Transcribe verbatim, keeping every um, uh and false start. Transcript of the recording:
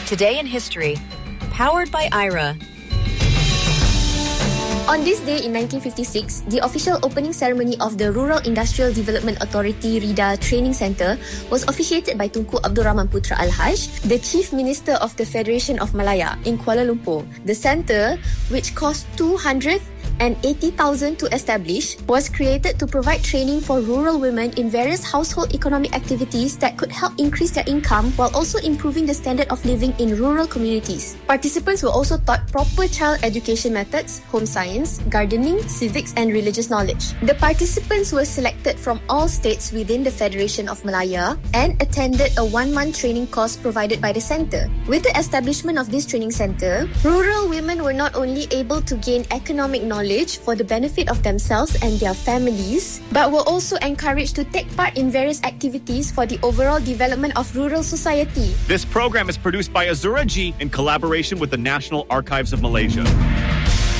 Today in History, powered by I R A. On this day in nineteen fifty-six, the official opening ceremony of the Rural Industrial Development Authority RIDA Training Centre was officiated by Tunku Abdul Rahman Putra Al-Haj, the Chief Minister of the Federation of Malaya in Kuala Lumpur. The centre, which cost two hundred eighty thousand to establish, was created to provide training for rural women in various household economic activities that could help increase their income while also improving the standard of living in rural communities. Participants were also taught proper child education methods, home science, gardening, civics and religious knowledge. The participants were selected from all states within the Federation of Malaya and attended a one-month training course provided by the centre. With the establishment of this training centre, rural women were not only able to gain economic knowledge for the benefit of themselves and their families, but were also encouraged to take part in various activities for the overall development of rural society. This program is produced by Azura G in collaboration with the National Archives of Malaysia.